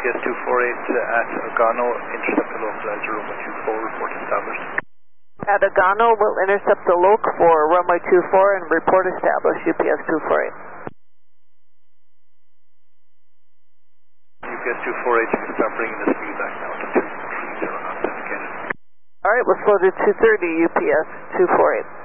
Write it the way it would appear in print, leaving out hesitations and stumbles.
UPS 248 at Ogano, intercept the local as runway 24, report established. At Ogano, we'll intercept the loc for runway 24 and report established, UPS 248. UPS 248, you can start bringing the speed back now to 230 knots indicated. Alright, we'll slow to 230, UPS 248.